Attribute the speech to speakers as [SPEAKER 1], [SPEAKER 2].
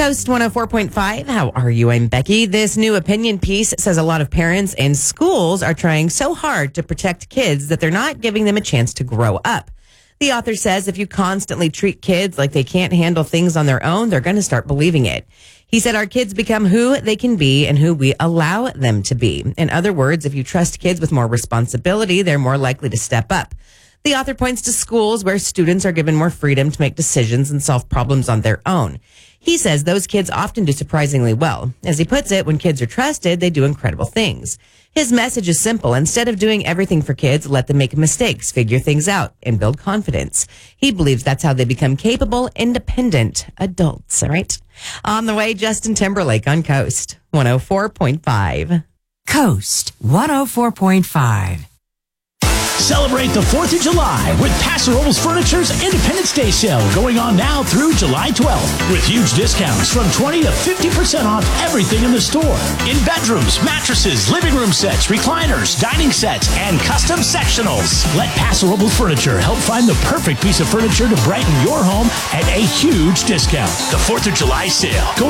[SPEAKER 1] Coast 104.5. How are you? I'm Becky. This new opinion piece says a lot of parents and schools are trying so hard to protect kids that they're not giving them a chance to grow up. The author says if you constantly treat kids like they can't handle things on their own, they're going to start believing it. He said our kids become who they can be and who we allow them to be. In other words, if you trust kids with more responsibility, they're more likely to step up. The author points to schools where students are given more freedom to make decisions and solve problems on their own. He says those kids often do surprisingly well. As he puts it, when kids are trusted, they do incredible things. His message is simple. Instead of doing everything for kids, let them make mistakes, figure things out, and build confidence. He believes that's how they become capable, independent adults. All right. On the way, Justin Timberlake on Coast 104.5.
[SPEAKER 2] Coast 104.5.
[SPEAKER 3] Celebrate the 4th of July with Paso Robles Furniture's Independence Day sale going on now through July 12th with huge discounts from 20 to 50% off everything in the store. In bedrooms, mattresses, living room sets, recliners, dining sets, and custom sectionals. Let Paso Robles Furniture help find the perfect piece of furniture to brighten your home at a huge discount. The 4th of July sale.